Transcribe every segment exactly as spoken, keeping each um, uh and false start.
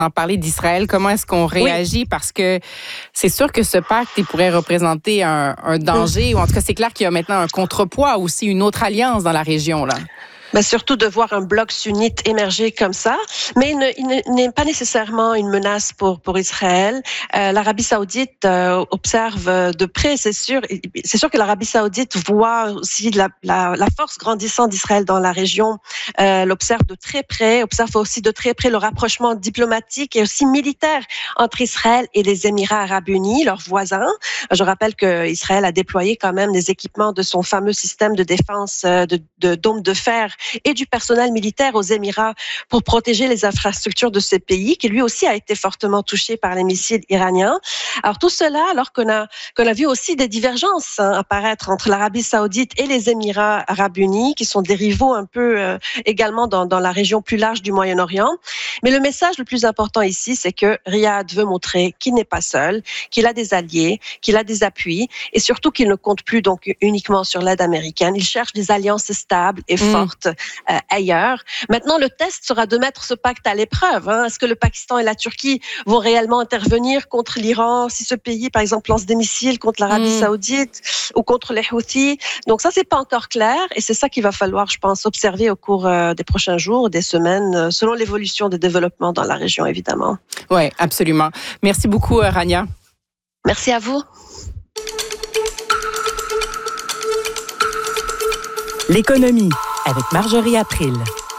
parler d'Israël. Comment est-ce qu'on réagit? Oui. Parce que c'est sûr que ce pacte il pourrait représenter un, un danger, ou en tout cas, c'est clair qu'il y a maintenant un contrepoids, aussi une autre alliance dans la région, là. Ben surtout de voir un bloc sunnite émerger comme ça, mais il, ne, il n'est pas nécessairement une menace pour pour Israël. Euh, L'Arabie Saoudite euh, observe de près, c'est sûr. C'est sûr que l'Arabie Saoudite voit aussi la, la, la force grandissante d'Israël dans la région. Euh, l'observe de très près, observe aussi de très près le rapprochement diplomatique et aussi militaire entre Israël et les Émirats Arabes Unis, leurs voisins. Je rappelle que Israël a déployé quand même des équipements de son fameux système de défense de, de dôme de fer et du personnel militaire aux Émirats pour protéger les infrastructures de ce pays, qui lui aussi a été fortement touché par les missiles iraniens. Alors tout cela, alors qu'on a, qu'on a vu aussi des divergences hein, apparaître entre l'Arabie Saoudite et les Émirats Arabes Unis, qui sont des rivaux un peu euh, également dans, dans la région plus large du Moyen-Orient. Mais le message le plus important ici, c'est que Riyad veut montrer qu'il n'est pas seul, qu'il a des alliés, qu'il a des appuis, et surtout qu'il ne compte plus donc uniquement sur l'aide américaine. Il cherche des alliances stables et mmh. fortes Euh, ailleurs. Maintenant, le test sera de mettre ce pacte à l'épreuve. Hein. Est-ce que le Pakistan et la Turquie vont réellement intervenir contre l'Iran si ce pays, par exemple, lance des missiles contre l'Arabie mmh. Saoudite ou contre les Houthis? Donc ça, c'est pas encore clair et c'est ça qu'il va falloir, je pense, observer au cours euh, des prochains jours, des semaines, euh, selon l'évolution des développements dans la région, évidemment. Oui, absolument. Merci beaucoup, Rania. Merci à vous. L'économie avec Marjorie April.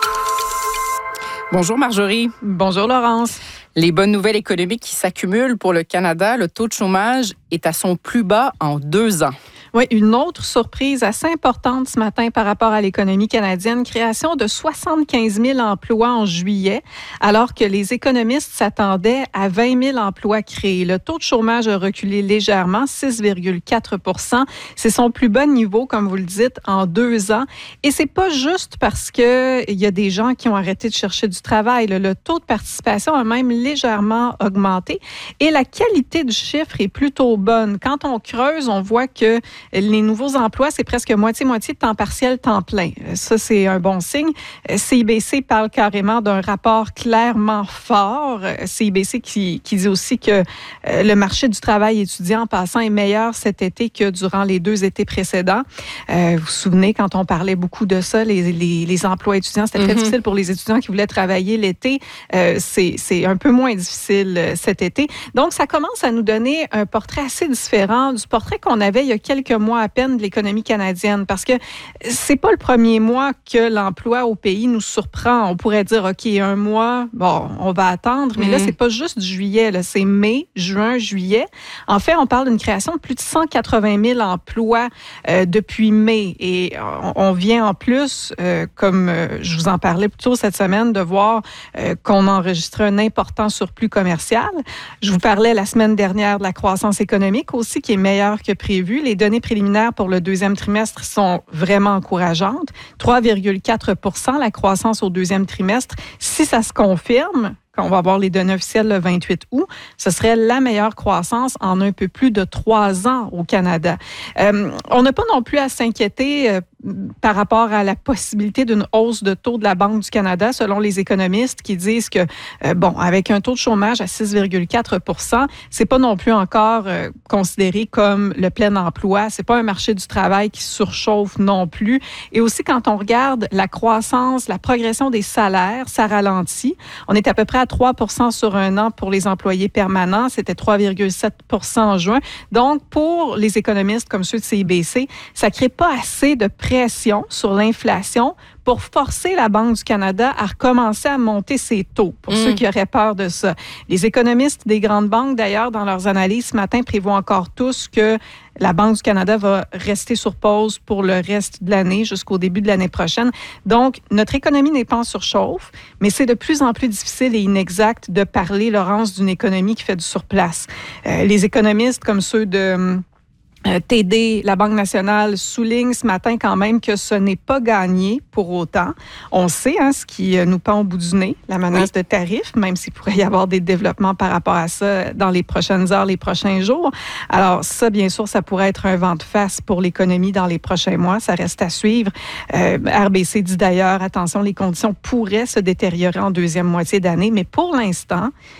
Bonjour Marjorie. Bonjour Laurence. Les bonnes nouvelles économiques qui s'accumulent pour le Canada, le taux de chômage est à son plus bas en deux ans. Oui, une autre surprise assez importante ce matin par rapport à l'économie canadienne, création de soixante-quinze mille emplois en juillet, alors que les économistes s'attendaient à vingt mille emplois créés. Le taux de chômage a reculé légèrement, six virgule quatre pour cent. C'est son plus bas niveau, comme vous le dites, en deux ans. Et c'est pas juste parce que il y a des gens qui ont arrêté de chercher du travail. Le, le taux de participation a même légèrement augmenté et la qualité du chiffre est plutôt bonne. Quand on creuse, on voit que les nouveaux emplois, c'est presque moitié-moitié de temps partiel, temps plein. Ça, c'est un bon signe. C I B C parle carrément d'un rapport clairement fort. C I B C qui, qui dit aussi que le marché du travail étudiant en passant est meilleur cet été que durant les deux étés précédents. Euh, vous vous souvenez, quand on parlait beaucoup de ça, les, les, les emplois étudiants, c'était très mm-hmm. difficile pour les étudiants qui voulaient travailler l'été. Euh, c'est, c'est un peu moins difficile cet été. Donc, ça commence à nous donner un portrait assez différent du portrait qu'on avait il y a quelques mois à peine de l'économie canadienne, parce que c'est pas le premier mois que l'emploi au pays nous surprend. On pourrait dire, OK, un mois, bon, on va attendre, mais mmh. là, c'est pas juste du juillet, là, c'est mai, juin, juillet. En fait, on parle d'une création de plus de cent quatre-vingt mille emplois euh, depuis mai, et on, on vient en plus, euh, comme euh, je vous en parlais plus tôt cette semaine, de voir euh, qu'on enregistrait un important surplus commercial. Je vous parlais la semaine dernière de la croissance économique aussi, qui est meilleure que prévu. Les données préliminaires pour le deuxième trimestre sont vraiment encourageantes. trois virgule quatre pour cent la croissance au deuxième trimestre. Si ça se confirme, quand on va avoir les données officielles le vingt-huit août, ce serait la meilleure croissance en un peu plus de trois ans au Canada. Euh, on n'a pas non plus à s'inquiéter euh, par rapport à la possibilité d'une hausse de taux de la Banque du Canada, selon les économistes qui disent que, euh, bon, avec un taux de chômage à six virgule quatre pour cent, c'est pas non plus encore euh, considéré comme le plein emploi. C'est pas un marché du travail qui surchauffe non plus. Et aussi, quand on regarde la croissance, la progression des salaires, ça ralentit. On est à peu près à trois pour cent sur un an pour les employés permanents. C'était trois virgule sept pour cent en juin. Donc, pour les économistes comme ceux de C I B C, ça crée pas assez de pression sur l'inflation pour forcer la Banque du Canada à recommencer à monter ses taux, pour mmh. ceux qui auraient peur de ça. Les économistes des grandes banques, d'ailleurs, dans leurs analyses ce matin, prévoient encore tous que la Banque du Canada va rester sur pause pour le reste de l'année, jusqu'au début de l'année prochaine. Donc, notre économie n'est pas en surchauffe, mais c'est de plus en plus difficile et inexact de parler, Laurence, d'une économie qui fait du surplace. Euh, les économistes comme ceux de Euh, T D, la Banque nationale, souligne ce matin quand même que ce n'est pas gagné pour autant. On sait hein, ce qui nous pend au bout du nez, la menace oui. de tarifs, même s'il pourrait y avoir des développements par rapport à ça dans les prochaines heures, les prochains jours. Alors ça, bien sûr, ça pourrait être un vent de face pour l'économie dans les prochains mois. Ça reste à suivre. Euh, R B C dit d'ailleurs, attention, les conditions pourraient se détériorer en deuxième moitié d'année, mais pour l'instant,